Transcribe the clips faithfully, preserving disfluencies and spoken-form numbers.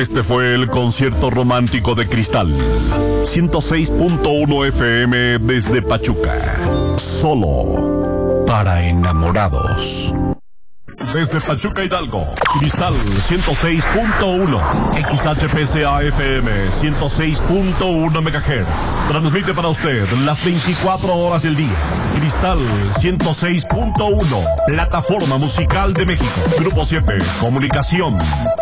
Este fue el concierto romántico de Cristal. ciento seis punto uno F M desde Pachuca. Solo para enamorados. Desde Pachuca, Hidalgo, Cristal ciento seis punto uno, X H P C A F M ciento seis punto uno megahertz. Transmite para usted las veinticuatro horas del día. Cristal ciento seis punto uno, plataforma musical de México. Grupo siete, comunicación.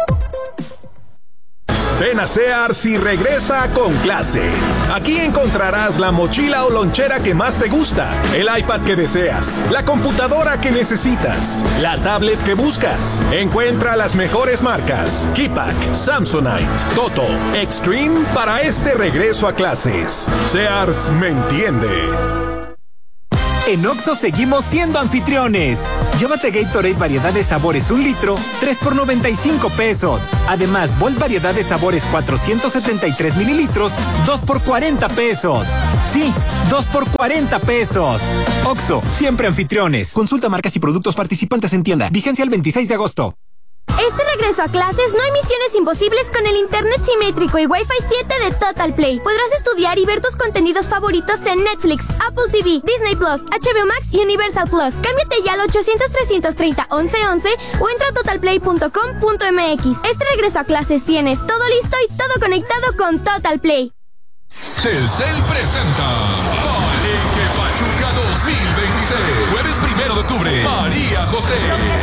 Ven a Sears y regresa con clase. Aquí encontrarás la mochila o lonchera que más te gusta, el iPad que deseas, la computadora que necesitas, la tablet que buscas. Encuentra las mejores marcas: Keypack, Samsonite, Toto, Extreme para este regreso a clases. Sears me entiende. En Oxxo seguimos siendo anfitriones. Llévate Gatorade variedad de sabores un litro, tres por noventa y cinco pesos. Además, Volt variedad de sabores cuatrocientos setenta y tres mililitros, dos por cuarenta pesos. Sí, dos por cuarenta pesos. Oxxo, siempre anfitriones. Consulta marcas y productos participantes en tienda. Vigencia el veintiséis de agosto. Este regreso a clases no hay misiones imposibles con el internet simétrico y Wi-Fi siete de Total Play. Podrás estudiar y ver tus contenidos favoritos en Netflix, Apple T V, Disney Plus, H B O Max y Universal Plus. Cámbiate ya al ochocientos, trescientos treinta, once once o entra a total play punto com punto m x. Este regreso a clases tienes todo listo y todo conectado con Total Play. Telcel presenta Palenque Pachuca dos mil veintiséis. Jueves primero de octubre. María José.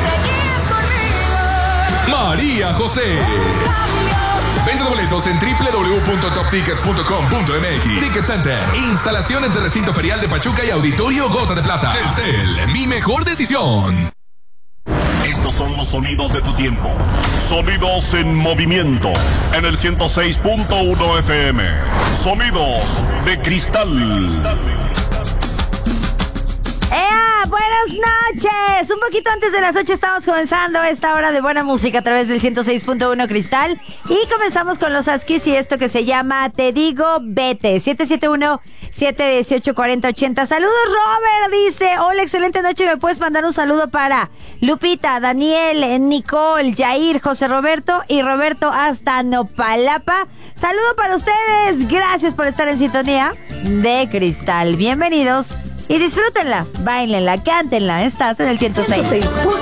María José. Venta de boletos en doble u doble u doble u punto top tickets punto com punto m x. Ticket Center. Instalaciones de recinto ferial de Pachuca y Auditorio Gota de Plata. Telcel, mi mejor decisión. Estos son los sonidos de tu tiempo. Sonidos en movimiento. En el ciento seis punto uno F M. Sonidos de Cristal. ¡Ea! ¡Buenas noches! Un poquito antes de las ocho estamos comenzando esta hora de buena música a través del ciento seis punto uno Cristal. Y comenzamos con los Askis y esto que se llama Te Digo Vete. siete siete uno, siete uno ocho, cuatro cero ocho cero. Saludos, Robert, dice. Hola, excelente noche. ¿Me puedes mandar un saludo para Lupita, Daniel, Nicole, Jair, José Roberto y Roberto hasta Nopalapa? Saludo para ustedes. Gracias por estar en sintonía de Cristal. Bienvenidos. Y disfrútenla, bailenla, cántenla. Estás en el ciento seis.